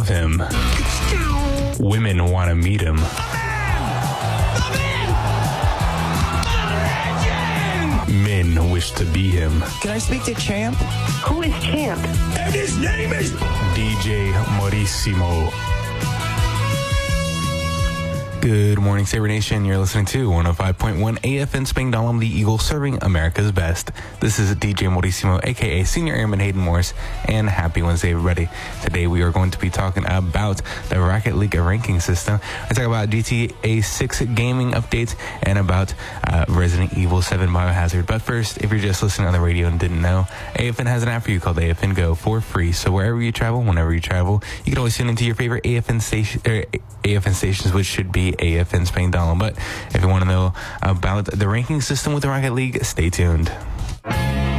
love him. Women want to meet him. Men wish to be him. Can I speak to Champ? Who is Champ? And his name is DJ Maurissimo. Good morning, Sabre Nation. You're listening to 105.1 AFN Spangdahlem, the Eagle serving America's best. This is DJ Maurissimo, a.k.a. Senior Airman Hayden Morris, and happy Wednesday, everybody. Today, we are going to be talking about the Rocket League ranking system. I talk about GTA 6 gaming updates and about Resident Evil 7 Biohazard. But first, if you're just listening on the radio and didn't know, AFN has an app for you called AFN Go for free. So wherever you travel, whenever you travel, you can always tune into your favorite AFN stations, which should be AFN Spangdahlem. But if you want to know about the ranking system with the Rocket League, stay tuned.